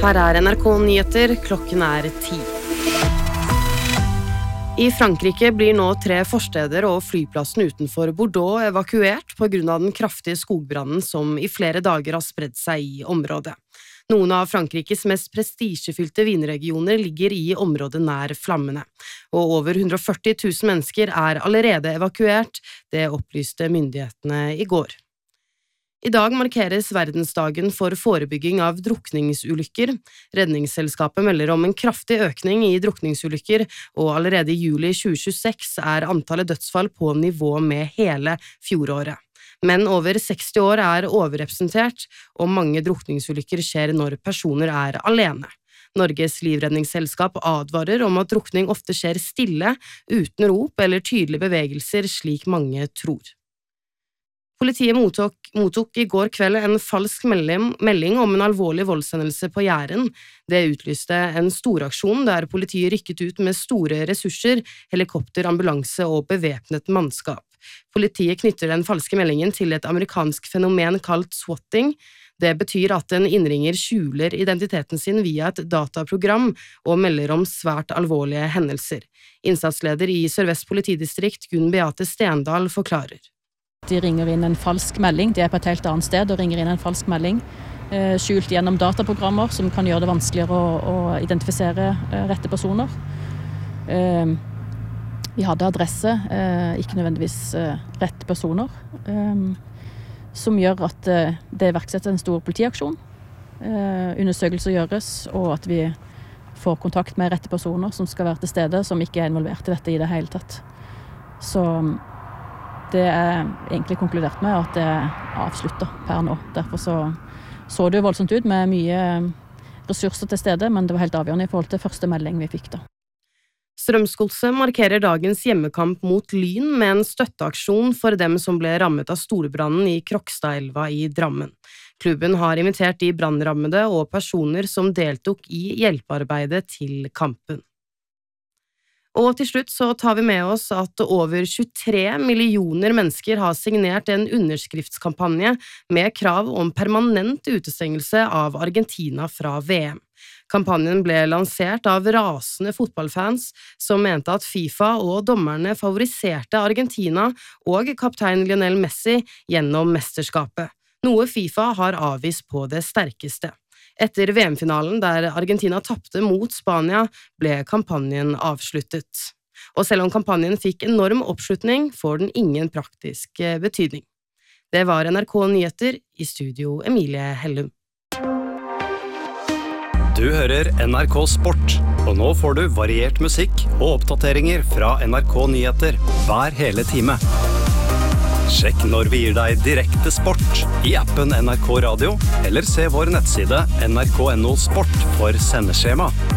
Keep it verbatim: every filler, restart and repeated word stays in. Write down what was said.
Her er N R K Nyheter, klokken er ti. I Frankrike blir nå tre forsteder og flyplassen utenfor Bordeaux evakuert på grunn av den kraftige skogbrannen som i flere dager har spredd seg i området. Noen av Frankrikes mest prestisjefylte vinregioner ligger i området nær flammene, og over hundre og førti tusen mennesker er allerede evakuert, det opplyste myndighetene i går. I dag markeres verdensdagen for forebygging av drukningsulykker. Redningsselskapet melder om en kraftig økning i drukningsulykker, og allerede i juli tjue tjueseks er antallet dødsfall på nivå med hele fjoråret. Men over seksti år er overrepresentert, og mange drukningsulykker skjer når personer er alene. Norges livredningsselskap advarer om at drukning ofte skjer stille, uten rop eller tydelige bevegelser, slik mange tror. Politiet mottok, mottok i går kveld en falsk melding, melding om en alvorlig voldshendelse på Jæren. Det utlyste en storaksjon der politiet rykket ut med store ressurser, helikopter, ambulanse og bevæpnet mannskap. Politiet knytter den falske meldingen til et amerikansk fenomen kalt swatting. Det betyr at en innringer skjuler identiteten sin via et dataprogram og melder om svært alvorlige hendelser. Innsatsleder i Sør-Vest politidistrikt, Gunn Beate Stendal, forklarer. De ringer inn en falsk melding, de er på et helt annet sted og ringer inn en falsk melding, eh, skjult gjennom dataprogrammer som kan gjøre det vanskeligere å, å identifisere eh, rette personer. Eh, vi hadde adresse, eh, ikke nødvendigvis eh, rette personer, eh, som gjør at eh, det iverksetter en stor politiaksjon. Eh, undersøkelser gjøres, og at vi får kontakt med rette personer som skal være til stede, som ikke er involvert i dette i det hele tatt. Så det er egentlig konkludert med at det er avsluttet per nå. Derfor så, så det jo voldsomt ut med mye ressurser til stede, men det var helt avgjørende i forhold til første melding vi fikk da. Strømsgodset markerer dagens hjemmekamp mot Lyn med en støtteaksjon for dem som ble rammet av storbrannen i Krokstadelva i Drammen. Klubben har invitert de brannrammede og personer som deltok i hjelpearbeidet til kampen. Og til slutt så tar vi med oss at over tjuetre millioner mennesker har signert en underskriftskampanje med krav om permanent utestengelse av Argentina fra V M. Kampanjen ble lansert av rasende fotballfans som mente at FIFA og dommerne favoriserte Argentina og kaptein Lionel Messi gjennom mesterskapet, noe FIFA har avvist på det sterkeste. Etter V M-finalen der Argentina tappte mot Spania, ble kampanjen avsluttet. Og selv om kampanjen fikk enorm oppslutning, får den ingen praktisk betydning. Det var N R K Nyheter, i studio Emilie Hellum. Du hører N R K Sport, og nå får du variert musikk og oppdateringer fra N R K Nyheter hver hele time. Sjekk når vi gir deg direkte sport i appen N R K Radio, eller se vår nettside N R K punktum no sport for sendeskjema.